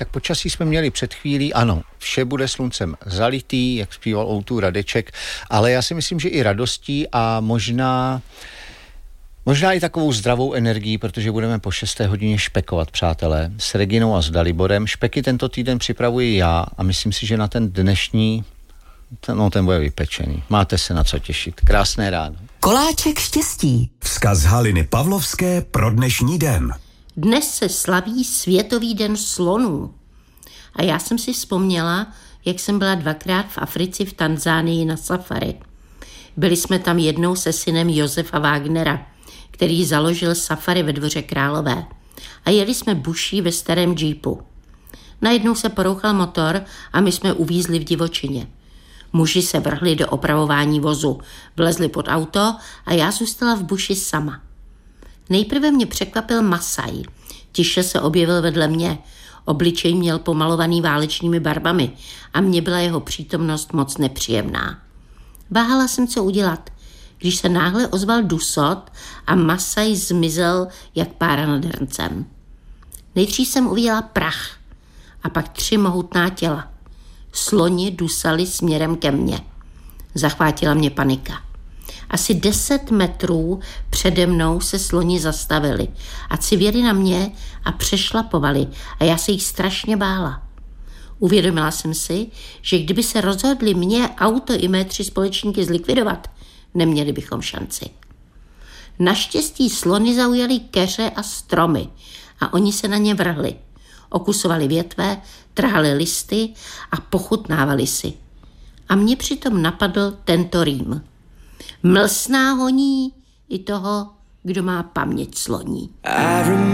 Tak počasí jsme měli před chvílí, ano, vše bude sluncem zalitý, jak zpíval O2 Radeček, ale já si myslím, že i radostí a možná i takovou zdravou energií, protože budeme po 6. hodině špekovat, přátelé, s Reginou a s Daliborem. Špeky tento týden připravuji já a myslím si, že na ten dnešní, ten bude vypečený. Máte se na co těšit. Krásné ráno. Koláček štěstí. Vzkaz Haliny Pavlovské pro dnešní den. Dnes se slaví Světový den slonů. A já jsem si vzpomněla, jak jsem byla 2krát v Africe v Tanzánii na safari. Byli jsme tam jednou se synem Josefa Wagnera, který založil safari ve Dvoře Králové. A jeli jsme buší ve starém džípu. Najednou se porouchal motor a my jsme uvízli v divočině. Muži se vrhli do opravování vozu, vlezli pod auto a já zůstala v buši sama. Nejprve mě překvapil Masaj. Tiše se objevil vedle mě. Obličej měl pomalovaný válečnými barvami a mně byla jeho přítomnost moc nepříjemná. Váhala jsem, co udělat, když se náhle ozval dusot a Masaj zmizel jak pára nad hrncem. Nejdřív jsem uviděla prach a pak 3 mohutná těla. Sloni dusali směrem ke mně. Zachvátila mě panika. Asi 10 metrů přede mnou se sloni zastavili a civěli na mě a přešlapovali a já se jich strašně bála. Uvědomila jsem si, že kdyby se rozhodli mě, auto i mé 3 společníky zlikvidovat, neměli bychom šanci. Naštěstí slony zaujaly keře a stromy a oni se na ně vrhli. Okusovali větve, trhali listy a pochutnávali si. A mě přitom napadl tento rým. Mlsná honí i toho, kdo má paměť sloní.